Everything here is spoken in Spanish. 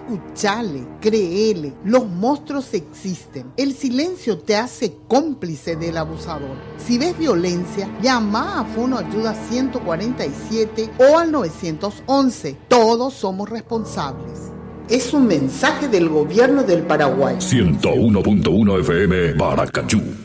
Escuchale, créele, los monstruos existen. El silencio te hace cómplice del abusador. Si ves violencia, llama a Fono Ayuda 147 o al 911. Todos somos responsables. Es un mensaje del gobierno del Paraguay. 101.1 FM Paracachú.